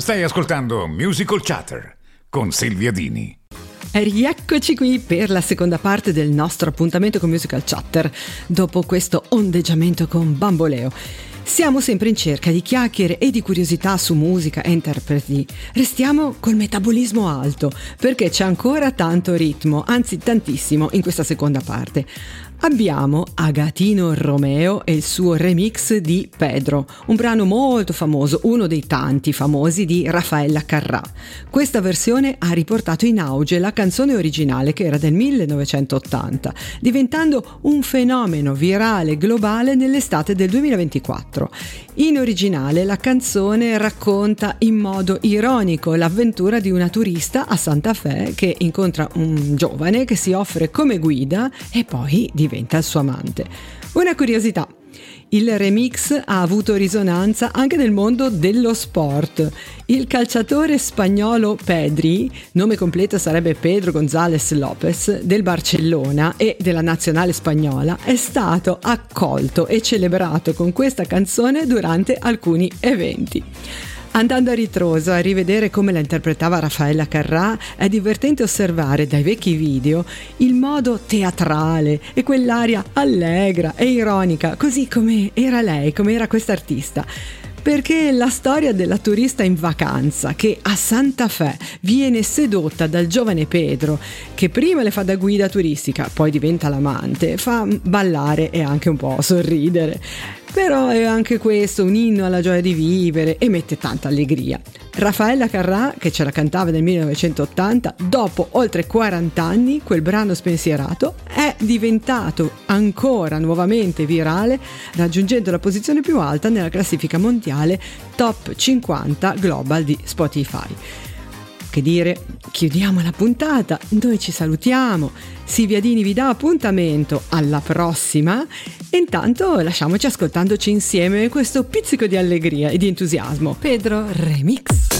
Stai ascoltando Musical Chatter con Silvia Dini. Rieccoci qui per la seconda parte del nostro appuntamento con Musical Chatter, dopo questo ondeggiamento con Bamboleo. Siamo sempre in cerca di chiacchiere e di curiosità su musica e interpreti. Restiamo col metabolismo alto, perché c'è ancora tanto ritmo, anzi tantissimo, in questa seconda parte. Abbiamo Agatino Romeo e il suo remix di Pedro, un brano molto famoso, uno dei tanti famosi di Raffaella Carrà. Questa versione ha riportato in auge la canzone originale, che era del 1980, diventando un fenomeno virale globale nell'estate del 2024. In originale la canzone racconta in modo ironico l'avventura di una turista a Santa Fe che incontra un giovane che si offre come guida e poi diventa il suo amante. Una curiosità: il remix ha avuto risonanza anche nel mondo dello sport. Il calciatore spagnolo Pedri, nome completo sarebbe Pedro González López, del Barcellona e della nazionale spagnola, è stato accolto e celebrato con questa canzone durante alcuni eventi. Andando a ritroso a rivedere come la interpretava Raffaella Carrà, è divertente osservare dai vecchi video il modo teatrale e quell'aria allegra e ironica, così come era lei, come era quest'artista. Perché la storia della turista in vacanza che a Santa Fe viene sedotta dal giovane Pedro, che prima le fa da guida turistica, poi diventa l'amante, fa ballare e anche un po' sorridere. Però è anche questo un inno alla gioia di vivere e mette tanta allegria. Raffaella Carrà, che ce la cantava nel 1980, dopo oltre 40 anni quel brano spensierato è diventato ancora nuovamente virale, raggiungendo la posizione più alta nella classifica mondiale Top 50 Global di Spotify. Che dire, chiudiamo la puntata, noi ci salutiamo, Silvia Dini vi dà appuntamento alla prossima e intanto lasciamoci ascoltandoci insieme questo pizzico di allegria e di entusiasmo. Pedro Remix.